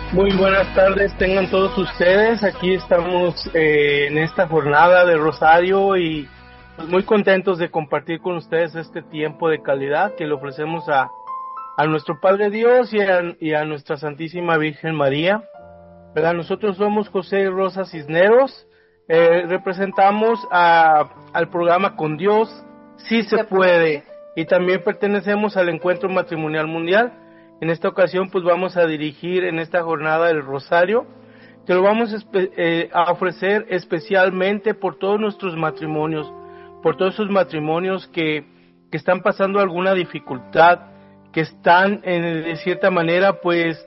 Muy buenas tardes, tengan todos ustedes. Aquí estamos en esta jornada de Rosario y pues, muy contentos de compartir con ustedes este tiempo de calidad que le ofrecemos a nuestro Padre Dios y a nuestra Santísima Virgen María. ¿Verdad? Nosotros somos José y Rosa Cisneros, representamos al programa Con Dios, sí se puede, y también pertenecemos al Encuentro Matrimonial Mundial. En esta ocasión pues vamos a dirigir en esta jornada el Rosario, que lo vamos a ofrecer especialmente por todos nuestros matrimonios, por todos esos matrimonios que están pasando alguna dificultad, que están de cierta manera pues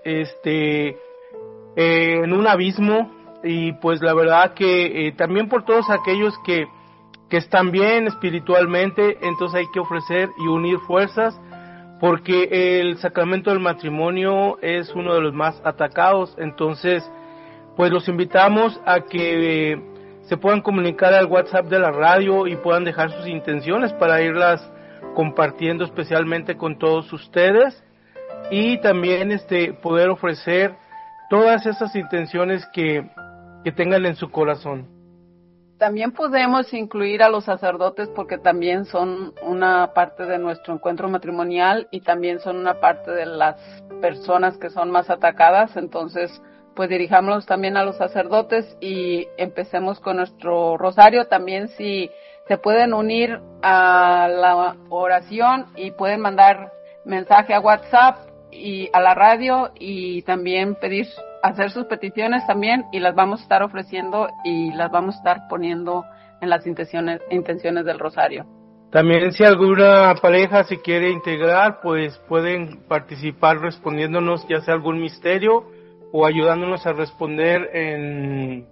en un abismo, y pues la verdad que también por todos aquellos que están bien espiritualmente. Entonces hay que ofrecer y unir fuerzas, porque el sacramento del matrimonio es uno de los más atacados. Entonces pues los invitamos a que se puedan comunicar al WhatsApp de la radio y puedan dejar sus intenciones para irlas compartiendo especialmente con todos ustedes, y también poder ofrecer todas esas intenciones que tengan en su corazón. También podemos incluir a los sacerdotes, porque también son una parte de nuestro encuentro matrimonial y también son una parte de las personas que son más atacadas. Entonces, pues dirijámonos también a los sacerdotes y empecemos con nuestro rosario. También si se pueden unir a la oración y pueden mandar mensaje a WhatsApp y a la radio, y también hacer sus peticiones también, y las vamos a estar ofreciendo y las vamos a estar poniendo en las intenciones del rosario. También si alguna pareja se quiere integrar, pues pueden participar respondiéndonos ya sea algún misterio o ayudándonos a responder en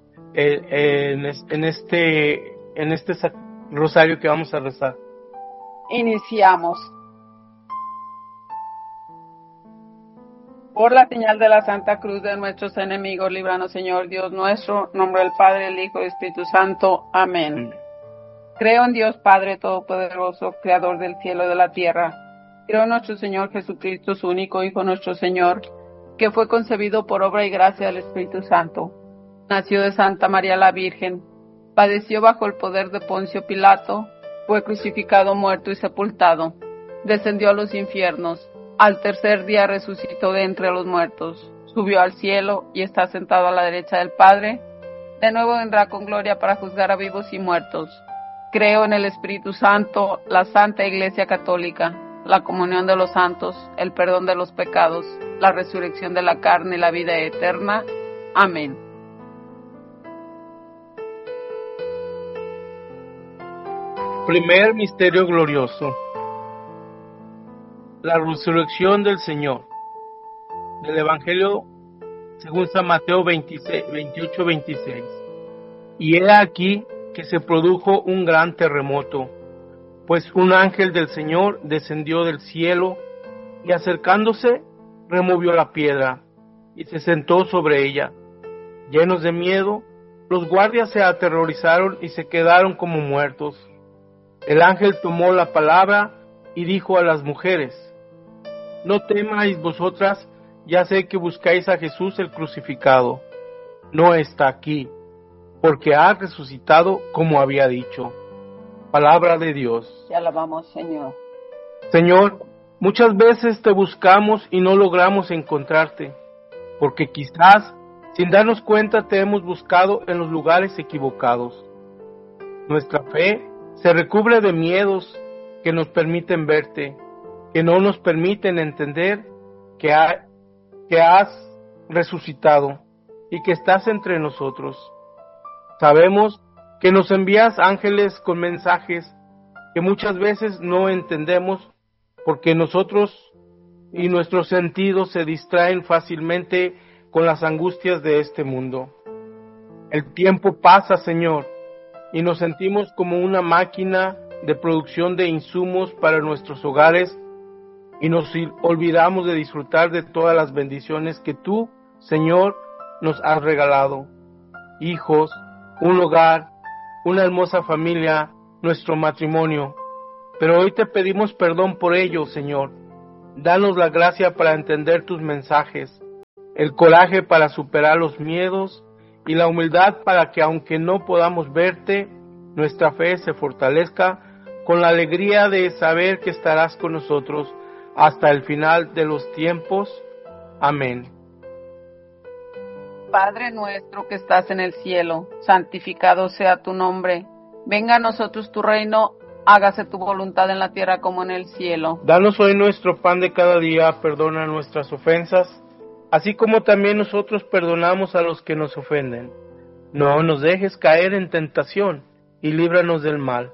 este rosario que vamos a rezar. Iniciamos. Por la señal de la Santa Cruz de nuestros enemigos, líbranos, Señor Dios nuestro, en nombre del Padre, el Hijo y el Espíritu Santo. Amén. Creo en Dios Padre Todopoderoso, Creador del cielo y de la tierra. Creo en nuestro Señor Jesucristo, su único Hijo, nuestro Señor, que fue concebido por obra y gracia del Espíritu Santo. Nació de Santa María la Virgen, padeció bajo el poder de Poncio Pilato, fue crucificado, muerto y sepultado, descendió a los infiernos. Al tercer día resucitó de entre los muertos, subió al cielo y está sentado a la derecha del Padre. De nuevo vendrá con gloria para juzgar a vivos y muertos. Creo en el Espíritu Santo, la Santa Iglesia Católica, la comunión de los santos, el perdón de los pecados, la resurrección de la carne y la vida eterna. Amén. Primer misterio glorioso: la resurrección del Señor. Del Evangelio según San Mateo 28-26. Y he aquí que se produjo un gran terremoto, pues un ángel del Señor descendió del cielo y acercándose removió la piedra y se sentó sobre ella. Llenos de miedo, los guardias se aterrorizaron y se quedaron como muertos. El ángel tomó la palabra y dijo a las mujeres: no temáis vosotras, ya sé que buscáis a Jesús el crucificado. No está aquí, porque ha resucitado como había dicho. Palabra de Dios. Te alabamos, Señor. Señor, muchas veces te buscamos y no logramos encontrarte, porque quizás, sin darnos cuenta, te hemos buscado en los lugares equivocados. Nuestra fe se recubre de miedos que nos permiten verte, que no nos permiten entender que has resucitado y que estás entre nosotros. Sabemos que nos envías ángeles con mensajes que muchas veces no entendemos, porque nosotros y nuestros sentidos se distraen fácilmente con las angustias de este mundo. El tiempo pasa, Señor, y nos sentimos como una máquina de producción de insumos para nuestros hogares, y nos olvidamos de disfrutar de todas las bendiciones que tú, Señor, nos has regalado: hijos, un hogar, una hermosa familia, nuestro matrimonio. Pero hoy te pedimos perdón por ello, Señor. Danos la gracia para entender tus mensajes, el coraje para superar los miedos y la humildad para que, aunque no podamos verte, nuestra fe se fortalezca con la alegría de saber que estarás con nosotros hasta el final de los tiempos. Amén. Padre nuestro que estás en el cielo, santificado sea tu nombre. Venga a nosotros tu reino, hágase tu voluntad en la tierra como en el cielo. Danos hoy nuestro pan de cada día, perdona nuestras ofensas, así como también nosotros perdonamos a los que nos ofenden. No nos dejes caer en tentación, y líbranos del mal.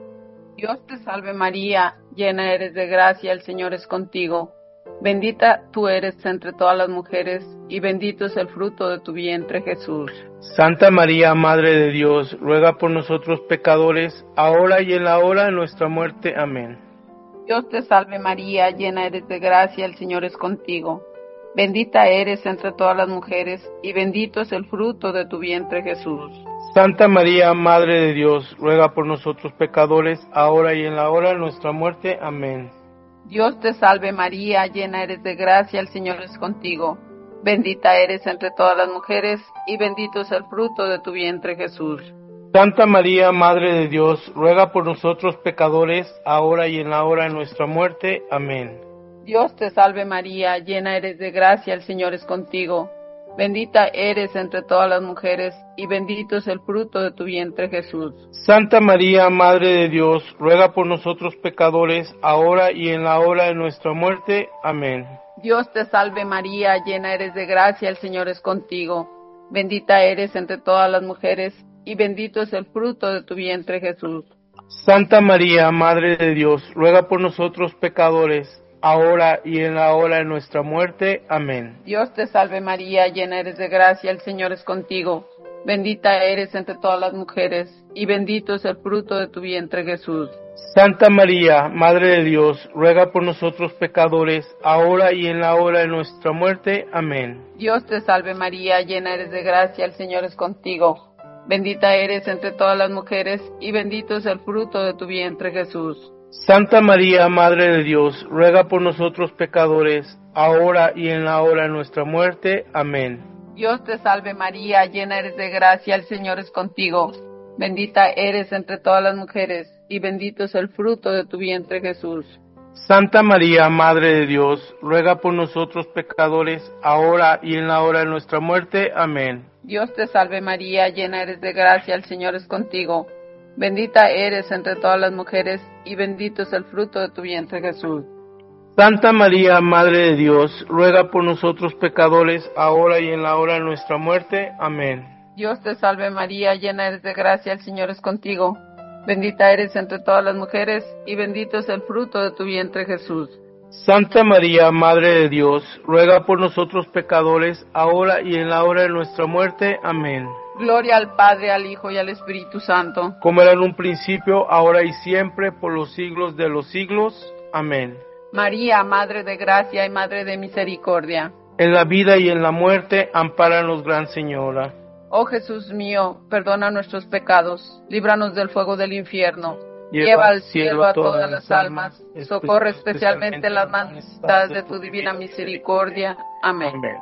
Dios te salve María, llena eres de gracia, el Señor es contigo. Bendita tú eres entre todas las mujeres, y bendito es el fruto de tu vientre, Jesús. Santa María, Madre de Dios, ruega por nosotros pecadores, ahora y en la hora de nuestra muerte. Amén. Dios te salve María, llena eres de gracia, el Señor es contigo. Bendita eres entre todas las mujeres, y bendito es el fruto de tu vientre, Jesús. Santa María, Madre de Dios, ruega por nosotros pecadores, ahora y en la hora de nuestra muerte. Amén. Dios te salve María, llena eres de gracia, el Señor es contigo. Bendita eres entre todas las mujeres, y bendito es el fruto de tu vientre, Jesús. Santa María, Madre de Dios, ruega por nosotros pecadores, ahora y en la hora de nuestra muerte. Amén. Dios te salve María, llena eres de gracia, el Señor es contigo. Bendita eres entre todas las mujeres, y bendito es el fruto de tu vientre, Jesús. Santa María, Madre de Dios, ruega por nosotros pecadores, ahora y en la hora de nuestra muerte. Amén. Dios te salve María, llena eres de gracia, el Señor es contigo. Bendita eres entre todas las mujeres, y bendito es el fruto de tu vientre, Jesús. Santa María, Madre de Dios, ruega por nosotros pecadores, ahora y en la hora de nuestra muerte. Amén. Dios te salve María, llena eres de gracia, el Señor es contigo. Bendita eres entre todas las mujeres, y bendito es el fruto de tu vientre, Jesús. Santa María, Madre de Dios, ruega por nosotros pecadores, ahora y en la hora de nuestra muerte. Amén. Dios te salve María, llena eres de gracia, el Señor es contigo. Bendita eres entre todas las mujeres, y bendito es el fruto de tu vientre, Jesús. Santa María, Madre de Dios, ruega por nosotros pecadores, ahora y en la hora de nuestra muerte. Amén. Dios te salve María, llena eres de gracia, el Señor es contigo. Bendita eres entre todas las mujeres, y bendito es el fruto de tu vientre, Jesús. Santa María, Madre de Dios, ruega por nosotros pecadores, ahora y en la hora de nuestra muerte. Amén. Dios te salve María, llena eres de gracia, el Señor es contigo. Bendita eres entre todas las mujeres, y bendito es el fruto de tu vientre, Jesús. Santa María, Madre de Dios, ruega por nosotros pecadores, ahora y en la hora de nuestra muerte. Amén. Dios te salve María, llena eres de gracia, el Señor es contigo. Bendita eres entre todas las mujeres, y bendito es el fruto de tu vientre, Jesús. Santa María, Madre de Dios, ruega por nosotros pecadores, ahora y en la hora de nuestra muerte. Amén. Gloria al Padre, al Hijo y al Espíritu Santo. Como era en un principio, ahora y siempre, por los siglos de los siglos. Amén. María, Madre de gracia y Madre de misericordia. En la vida y en la muerte, ampáranos, Gran Señora. Oh Jesús mío, perdona nuestros pecados, líbranos del fuego del infierno. Lleva al cielo a todas las almas, socorre especialmente las más necesitadas de tu divina misericordia. Amén. Amén.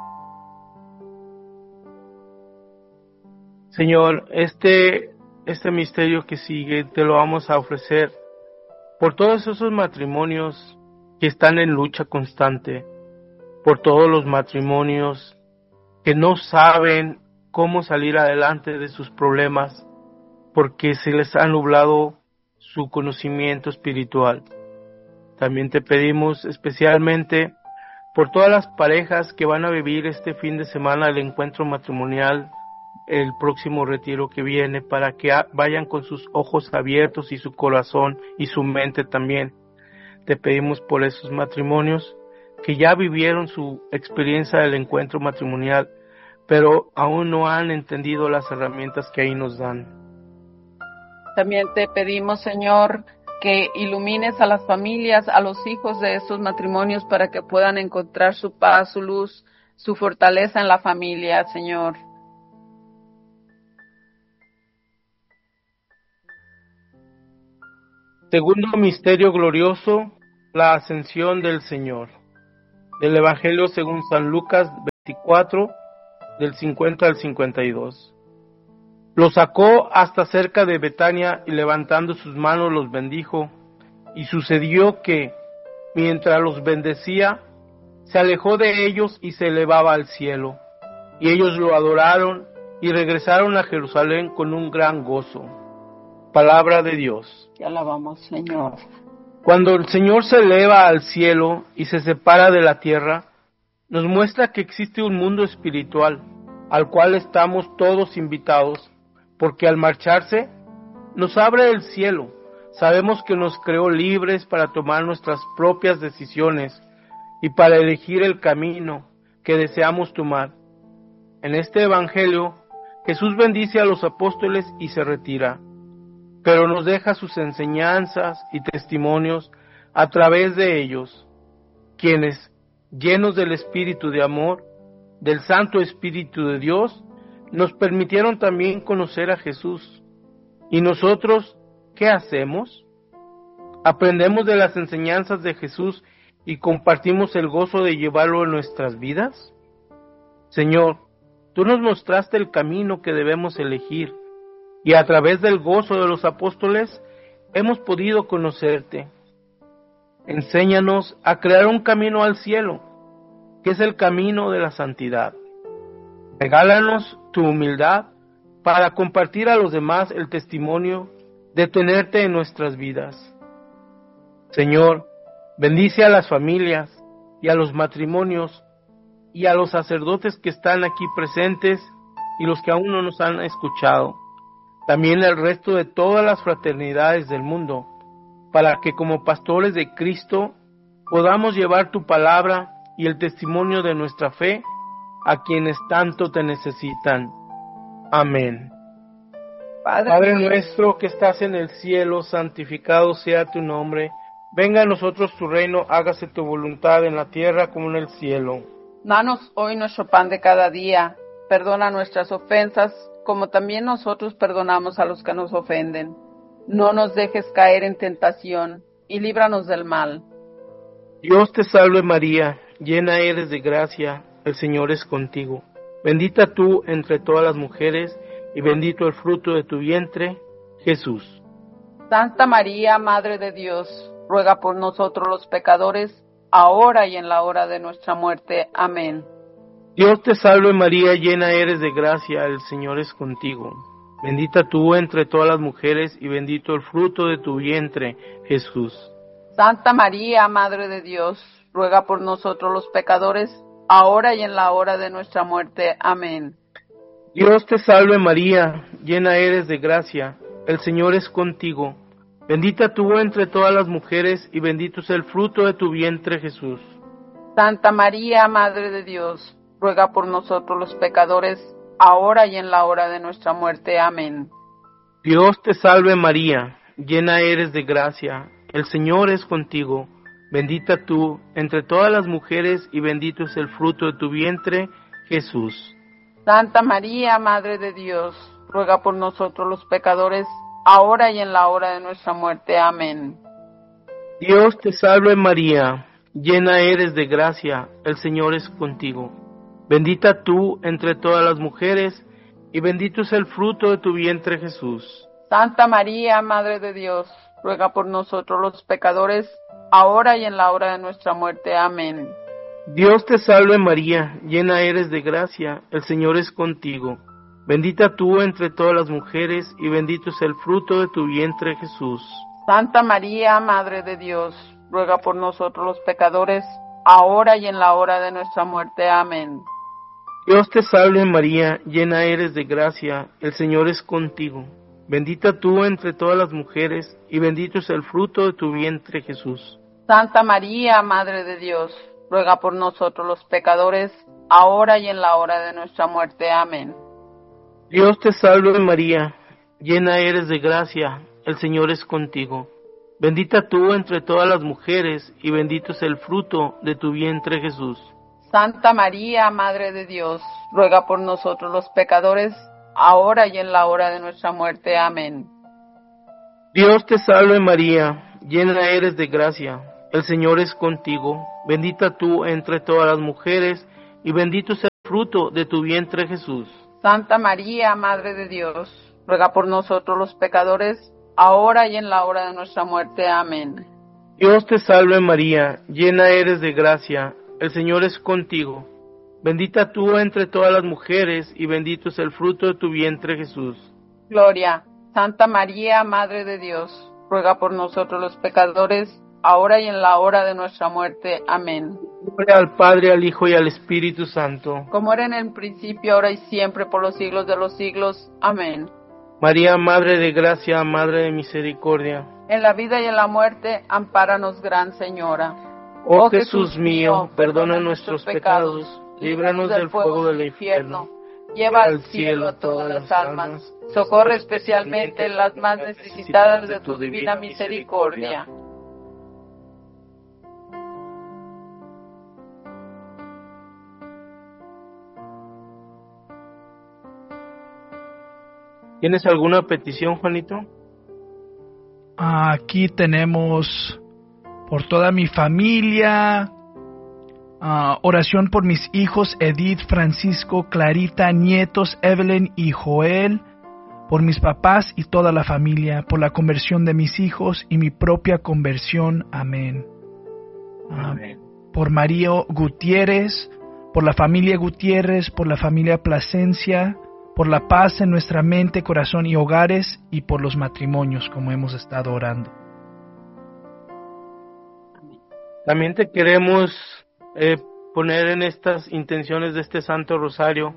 Señor, este misterio que sigue te lo vamos a ofrecer por todos esos matrimonios que están en lucha constante, por todos los matrimonios que no saben cómo salir adelante de sus problemas porque se les ha nublado su conocimiento espiritual. También te pedimos especialmente por todas las parejas que van a vivir este fin de semana el encuentro matrimonial, el próximo retiro que viene, para que vayan con sus ojos abiertos y su corazón y su mente también. Te pedimos por esos matrimonios que ya vivieron su experiencia del encuentro matrimonial, pero aún no han entendido las herramientas que ahí nos dan. También te pedimos, Señor, que ilumines a las familias, a los hijos de esos matrimonios para que puedan encontrar su paz, su luz, su fortaleza en la familia, Señor. Segundo misterio glorioso, la ascensión del Señor. Del Evangelio según San Lucas 24, del 50 al 52. Lo sacó hasta cerca de Betania y levantando sus manos los bendijo. Y sucedió que, mientras los bendecía, se alejó de ellos y se elevaba al cielo. Y ellos lo adoraron y regresaron a Jerusalén con un gran gozo. Palabra de Dios. Te alabamos, Señor. Cuando el Señor se eleva al cielo y se separa de la tierra, nos muestra que existe un mundo espiritual al cual estamos todos invitados, porque al marcharse nos abre el cielo. Sabemos que nos creó libres para tomar nuestras propias decisiones y para elegir el camino que deseamos tomar. En este evangelio, Jesús bendice a los apóstoles y se retira, pero nos deja sus enseñanzas y testimonios a través de ellos, quienes, llenos del Espíritu de amor, del Santo Espíritu de Dios, nos permitieron también conocer a Jesús. ¿Y nosotros qué hacemos? ¿Aprendemos de las enseñanzas de Jesús y compartimos el gozo de llevarlo en nuestras vidas? Señor, tú nos mostraste el camino que debemos elegir, y a través del gozo de los apóstoles hemos podido conocerte. Enséñanos a crear un camino al cielo, que es el camino de la santidad. Regálanos tu humildad para compartir a los demás el testimonio de tenerte en nuestras vidas. Señor, bendice a las familias y a los matrimonios y a los sacerdotes que están aquí presentes y los que aún no nos han escuchado. También el resto de todas las fraternidades del mundo, para que como pastores de Cristo podamos llevar tu palabra y el testimonio de nuestra fe a quienes tanto te necesitan. Amén. Padre nuestro que estás en el cielo, santificado sea tu nombre. Venga a nosotros tu reino, hágase tu voluntad en la tierra como en el cielo. Danos hoy nuestro pan de cada día. Perdona nuestras ofensas, como también nosotros perdonamos a los que nos ofenden. No nos dejes caer en tentación, y líbranos del mal. Dios te salve María, llena eres de gracia, el Señor es contigo. Bendita tú entre todas las mujeres, y bendito el fruto de tu vientre, Jesús. Santa María, Madre de Dios, ruega por nosotros los pecadores, ahora y en la hora de nuestra muerte. Amén. Dios te salve María, llena eres de gracia, el Señor es contigo. Bendita tú entre todas las mujeres, y bendito el fruto de tu vientre, Jesús. Santa María, Madre de Dios, ruega por nosotros los pecadores, ahora y en la hora de nuestra muerte. Amén. Dios te salve María, llena eres de gracia, el Señor es contigo. Bendita tú entre todas las mujeres, y bendito es el fruto de tu vientre, Jesús. Santa María, Madre de Dios, ruega por nosotros los pecadores, ahora y en la hora de nuestra muerte. Amén. Dios te salve María, llena eres de gracia, el Señor es contigo. Bendita tú entre todas las mujeres, y bendito es el fruto de tu vientre, Jesús. Santa María, Madre de Dios, ruega por nosotros los pecadores, ahora y en la hora de nuestra muerte. Amén. Dios te salve María, llena eres de gracia, el Señor es contigo. Bendita tú entre todas las mujeres, y bendito es el fruto de tu vientre, Jesús. Santa María, Madre de Dios, ruega por nosotros los pecadores, ahora y en la hora de nuestra muerte. Amén. Dios te salve María, llena eres de gracia, el Señor es contigo. Bendita tú entre todas las mujeres, y bendito es el fruto de tu vientre, Jesús. Santa María, Madre de Dios, ruega por nosotros los pecadores, ahora y en la hora de nuestra muerte. Amén. Dios te salve María, llena eres de gracia, el Señor es contigo. Bendita tú entre todas las mujeres, y bendito es el fruto de tu vientre, Jesús. Santa María, Madre de Dios, ruega por nosotros los pecadores, ahora y en la hora de nuestra muerte. Amén. Dios te salve María, llena eres de gracia, el Señor es contigo. Bendita tú entre todas las mujeres, y bendito es el fruto de tu vientre, Jesús. Santa María, Madre de Dios, ruega por nosotros los pecadores, ahora y en la hora de nuestra muerte. Amén. Dios te salve María, llena eres de gracia, el Señor es contigo. Bendita tú entre todas las mujeres, y bendito es fruto de tu vientre, Jesús. Santa María, Madre de Dios, ruega por nosotros los pecadores, ahora y en la hora de nuestra muerte. Amén. Dios te salve María, llena eres de gracia, el Señor es contigo. Bendita tú entre todas las mujeres, y bendito es el fruto de tu vientre, Jesús. Gloria. Santa María, Madre de Dios, ruega por nosotros los pecadores, ahora y en la hora de nuestra muerte. Amén. Gloria al Padre, al Hijo y al Espíritu Santo. Como era en el principio, ahora y siempre, por los siglos de los siglos. Amén. María, Madre de gracia, Madre de misericordia. En la vida y en la muerte, ampáranos, Gran Señora. Oh Jesús mío, perdona nuestros pecados, líbranos del fuego del infierno. Lleva al cielo a todas las almas. Socorre especialmente las más necesitadas de tu divina misericordia. ¿Tienes alguna petición, Juanito? Aquí tenemos por toda mi familia, oración por mis hijos Edith, Francisco, Clarita, nietos Evelyn y Joel, por mis papás y toda la familia, por la conversión de mis hijos y mi propia conversión. Amén. Amén. Por Mario Gutiérrez, por la familia Gutiérrez, por la familia Plasencia, por la paz en nuestra mente, corazón y hogares, y por los matrimonios, como hemos estado orando. También te queremos poner en estas intenciones de este Santo Rosario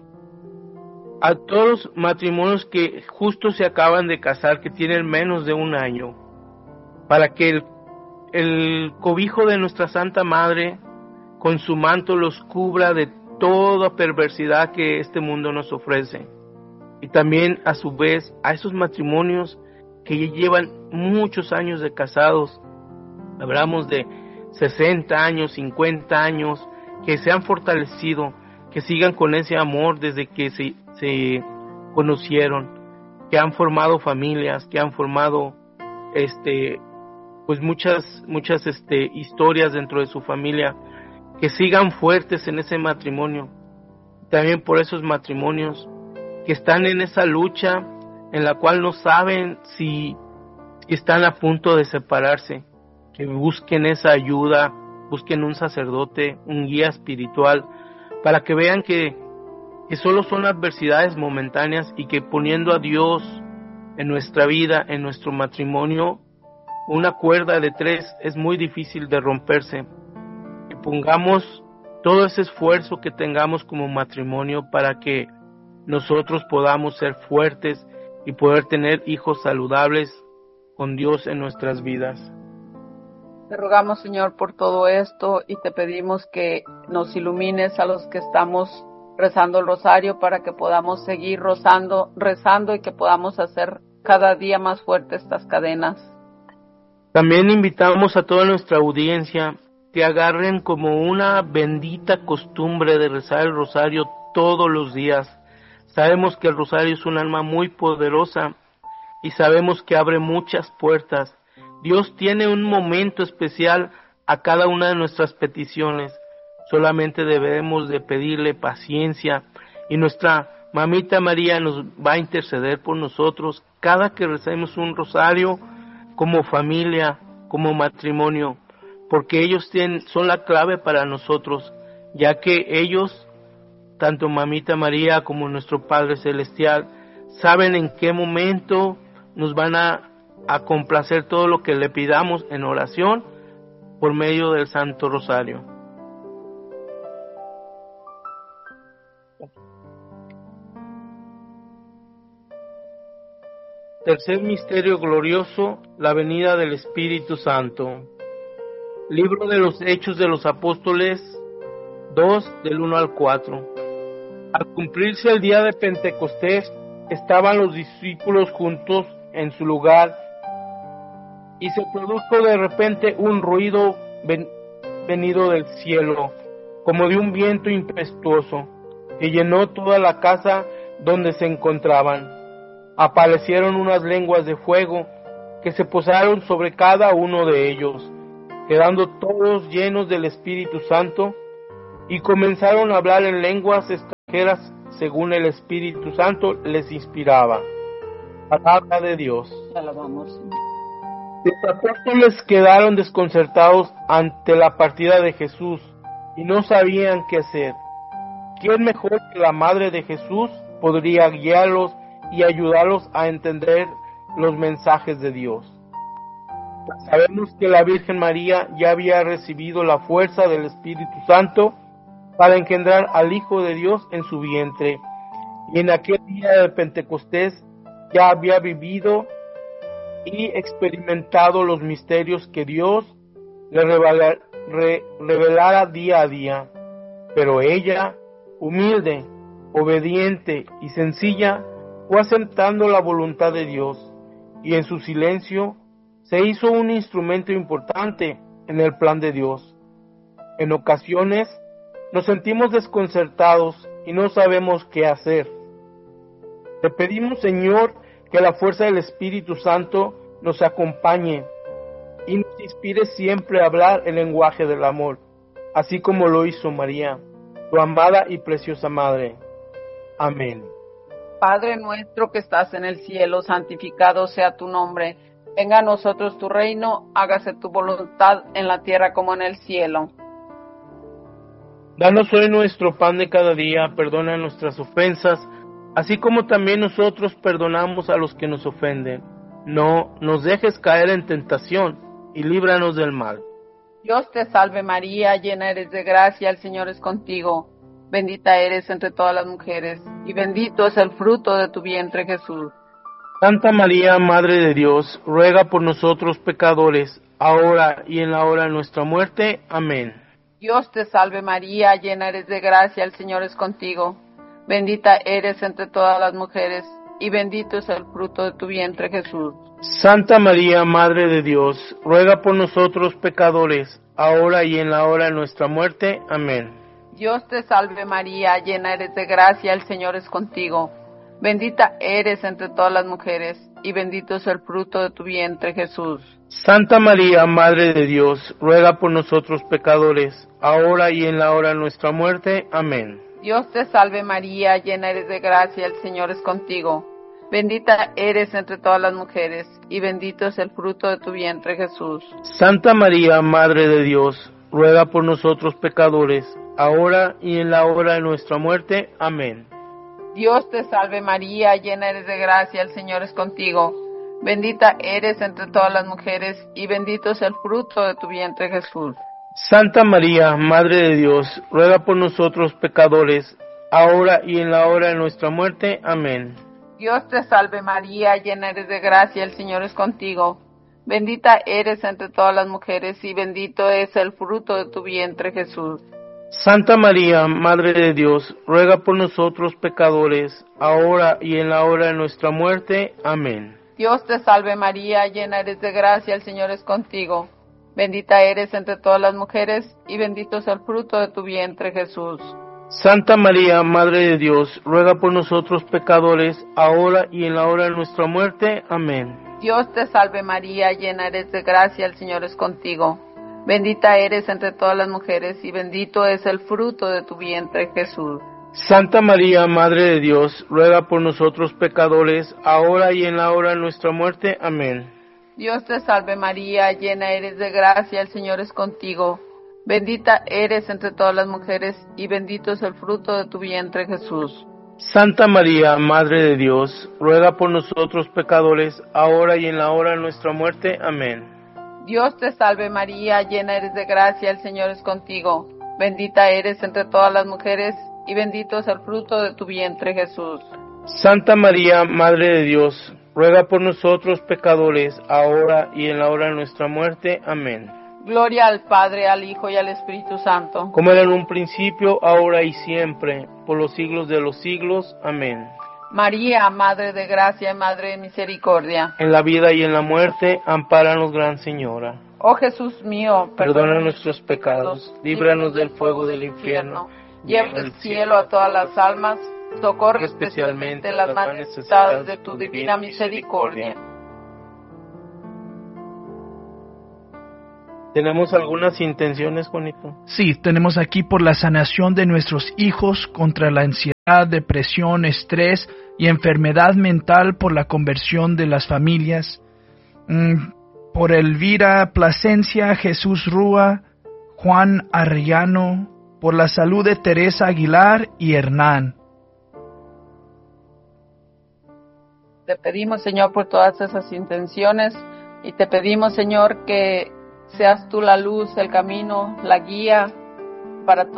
a todos los matrimonios que justo se acaban de casar, que tienen menos de un año, para que el cobijo de nuestra Santa Madre con su manto los cubra de toda perversidad que este mundo nos ofrece. Y también a su vez a esos matrimonios que ya llevan muchos años de casados, hablamos de 60 años, 50 años, que se han fortalecido, que sigan con ese amor desde que se conocieron, que han formado familias, que han formado pues muchas historias dentro de su familia, que sigan fuertes en ese matrimonio. También por esos matrimonios que están en esa lucha en la cual no saben si están a punto de separarse, que busquen esa ayuda, busquen un sacerdote, un guía espiritual, para que vean que solo son adversidades momentáneas y que poniendo a Dios en nuestra vida, en nuestro matrimonio, una cuerda de 3 es muy difícil de romperse. Que pongamos todo ese esfuerzo que tengamos como matrimonio para que nosotros podamos ser fuertes y poder tener hijos saludables con Dios en nuestras vidas. Te rogamos, Señor, por todo esto y te pedimos que nos ilumines a los que estamos rezando el rosario para que podamos seguir rezando y que podamos hacer cada día más fuertes estas cadenas. También invitamos a toda nuestra audiencia que agarren como una bendita costumbre de rezar el rosario todos los días. Sabemos que el rosario es un alma muy poderosa y sabemos que abre muchas puertas. Dios tiene un momento especial a cada una de nuestras peticiones. Solamente debemos de pedirle paciencia y nuestra mamita María nos va a interceder por nosotros cada que recemos un rosario, como familia, como matrimonio, porque ellos son la clave para nosotros, ya que ellos, tanto mamita María como nuestro Padre Celestial, saben en qué momento nos van a complacer todo lo que le pidamos en oración por medio del Santo Rosario. Tercer misterio glorioso, la venida del Espíritu Santo. Libro de los Hechos de los Apóstoles 2, del 1 al 4. Al cumplirse el día de Pentecostés, estaban los discípulos juntos en su lugar, y se produjo de repente un ruido venido del cielo, como de un viento impetuoso, que llenó toda la casa donde se encontraban. Aparecieron unas lenguas de fuego que se posaron sobre cada uno de ellos, quedando todos llenos del Espíritu Santo, y comenzaron a hablar en lenguas extranjeras mensajeras según el Espíritu Santo les inspiraba. Palabra de Dios. Te alabamos, Señor. Los apóstoles quedaron desconcertados ante la partida de Jesús y no sabían qué hacer. ¿Quién mejor que la Madre de Jesús podría guiarlos y ayudarlos a entender los mensajes de Dios? Sabemos que la Virgen María ya había recibido la fuerza del Espíritu Santo para engendrar al Hijo de Dios en su vientre, y en aquel día de Pentecostés ya había vivido y experimentado los misterios que Dios le revelara día a día. Pero ella, humilde, obediente y sencilla, fue aceptando la voluntad de Dios, y en su silencio se hizo un instrumento importante en el plan de Dios. En ocasiones nos sentimos desconcertados y no sabemos qué hacer. Te pedimos, Señor, que la fuerza del Espíritu Santo nos acompañe y nos inspire siempre a hablar el lenguaje del amor, así como lo hizo María, tu amada y preciosa Madre. Amén. Padre nuestro que estás en el cielo, santificado sea tu nombre. Venga a nosotros tu reino, hágase tu voluntad en la tierra como en el cielo. Danos hoy nuestro pan de cada día, perdona nuestras ofensas, así como también nosotros perdonamos a los que nos ofenden. No nos dejes caer en tentación, y líbranos del mal. Dios te salve María, llena eres de gracia, el Señor es contigo. Bendita eres entre todas las mujeres, y bendito es el fruto de tu vientre, Jesús. Santa María, Madre de Dios, ruega por nosotros pecadores, ahora y en la hora de nuestra muerte. Amén. Dios te salve María, llena eres de gracia, el Señor es contigo. Bendita eres entre todas las mujeres, y bendito es el fruto de tu vientre, Jesús. Santa María, Madre de Dios, ruega por nosotros pecadores, ahora y en la hora de nuestra muerte. Amén. Dios te salve María, llena eres de gracia, el Señor es contigo. Bendita eres entre todas las mujeres, y bendito es el fruto de tu vientre, Jesús. Santa María, Madre de Dios, ruega por nosotros pecadores, ahora y en la hora de nuestra muerte. Amén. Dios te salve María, llena eres de gracia, el Señor es contigo. Bendita eres entre todas las mujeres, y bendito es el fruto de tu vientre, Jesús. Santa María, Madre de Dios, ruega por nosotros pecadores, ahora y en la hora de nuestra muerte. Amén. Dios te salve María, llena eres de gracia, el Señor es contigo. Bendita eres entre todas las mujeres, y bendito es el fruto de tu vientre, Jesús. Santa María, Madre de Dios, ruega por nosotros pecadores, ahora y en la hora de nuestra muerte. Amén. Dios te salve María, llena eres de gracia, el Señor es contigo. Bendita eres entre todas las mujeres, y bendito es el fruto de tu vientre, Jesús. Santa María, Madre de Dios, ruega por nosotros pecadores, ahora y en la hora de nuestra muerte. Amén. Dios te salve María, llena eres de gracia, el Señor es contigo. Bendita eres entre todas las mujeres, y bendito es el fruto de tu vientre, Jesús. Santa María, Madre de Dios, ruega por nosotros pecadores, ahora y en la hora de nuestra muerte. Amén. Dios te salve María, llena eres de gracia, el Señor es contigo. Bendita eres entre todas las mujeres, y bendito es el fruto de tu vientre, Jesús. Santa María, Madre de Dios, ruega por nosotros pecadores, ahora y en la hora de nuestra muerte. Amén. Dios te salve María, llena eres de gracia, el Señor es contigo. Bendita eres entre todas las mujeres, y bendito es el fruto de tu vientre, Jesús. Santa María, Madre de Dios, ruega por nosotros pecadores, ahora y en la hora de nuestra muerte. Amén. Dios te salve María, llena eres de gracia, el Señor es contigo. Bendita eres entre todas las mujeres, y bendito es el fruto de tu vientre, Jesús. Santa María, Madre de Dios, ruega por nosotros pecadores, ahora y en la hora de nuestra muerte. Amén. Gloria al Padre, al Hijo y al Espíritu Santo. Como era en un principio, ahora y siempre, por los siglos de los siglos. Amén. María, Madre de Gracia y Madre de Misericordia. En la vida y en la muerte, ampáranos, Gran Señora. Oh Jesús mío, perdona nuestros pecados, líbranos del fuego del infierno, lleva al cielo a todas las almas, socorre especialmente las más necesitadas de tu divina misericordia. ¿Tenemos algunas intenciones, Juanito? Sí, tenemos aquí por la sanación de nuestros hijos contra la ansiedad, depresión, estrés y enfermedad mental, por la conversión de las familias, por Elvira Plasencia, Jesús Rúa, Juan Arellano, por la salud de Teresa Aguilar y Hernán. Te pedimos, Señor, por todas esas intenciones y te pedimos, Señor, que seas tú la luz, el camino, la guía para